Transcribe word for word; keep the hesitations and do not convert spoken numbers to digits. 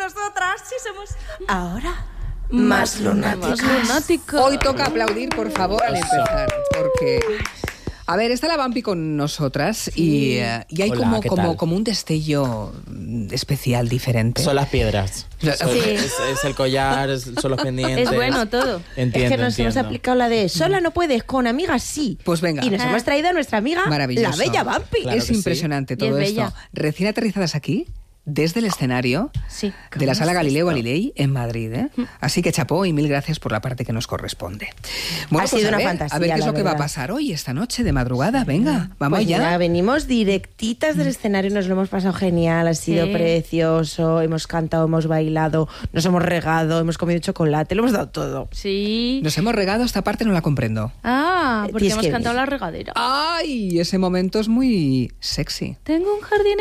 nosotras sí somos ahora más lunáticas. Más lunáticas. Hoy toca aplaudir, por favor, al empezar, porque... A ver, está la Vampi con nosotras y, uh, y hay Hola, como, ¿qué como, tal? como un destello especial, diferente. Son las piedras. Sí. Son- es, es el collar, es- son los pendientes. Es bueno todo. Entiendo, Es que nos entiendo. hemos aplicado la de sola no puedes, con amigas sí. Pues venga. Y nos Ah. hemos traído a nuestra amiga, Maravilloso. la bella Vampi. Claro es que sí. impresionante Y todo es esto. bella. Recién aterrizadas aquí, desde el escenario Sí. de la Sala es Galileo esto? Galilei en Madrid. ¿eh? Así que chapó y mil gracias por la parte que nos corresponde. Bueno, Ha pues sido a una ver, fantasía, a ver qué es la lo que va a verdad. pasar hoy, esta noche, de madrugada. Venga, vamos Pues allá. ya, venimos directitas del escenario, nos lo hemos pasado genial, ha sido Sí. precioso, hemos cantado, hemos bailado, nos hemos regado, hemos comido chocolate, lo hemos dado todo. Sí. Nos hemos regado, esta parte no la comprendo. Ah, porque Tienes hemos que cantado venir. la regadera. ¡Ay! Ese momento es muy sexy. Tengo un jardín